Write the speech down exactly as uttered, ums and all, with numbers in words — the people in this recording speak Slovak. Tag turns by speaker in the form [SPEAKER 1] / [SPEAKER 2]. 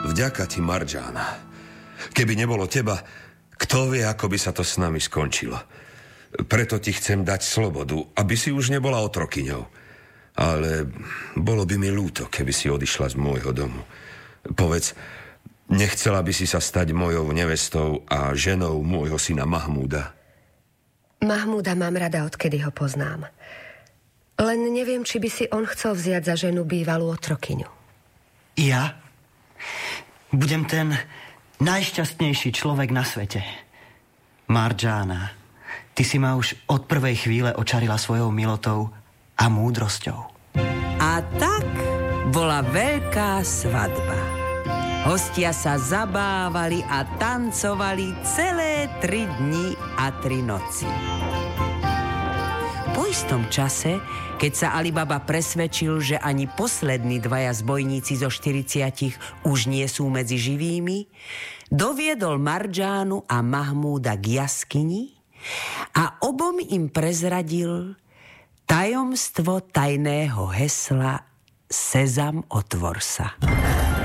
[SPEAKER 1] Vďaka ti, Marjana. Keby nebolo teba, kto vie, ako by sa to s nami skončilo. Preto ti chcem dať slobodu, aby si už nebola otrokyňou. Ale bolo by mi ľúto, keby si odišla z môjho domu. Povedz, nechcela by si sa stať mojou nevestou a ženou môjho syna Mahmúda?
[SPEAKER 2] Mahmúda mám rada, odkedy ho poznám. Len neviem, či by si on chcel vziať za ženu bývalú otrokyňu.
[SPEAKER 3] Ja? Budem ten najšťastnejší človek na svete. Marjana, ty si ma už od prvej chvíle očarila svojou milotou a múdrosťou.
[SPEAKER 4] A tak bola veľká svadba. Hostia sa zabávali a tancovali celé tri dni a tri noci. Po istom čase, keď sa Ali Baba presvedčil, že ani poslední dvaja zbojníci zo štyridsiatich už nie sú medzi živými, doviedol Marjánu a Mahmúda k jaskyni a obom im prezradil tajomstvo tajného hesla Sezam, otvor sa.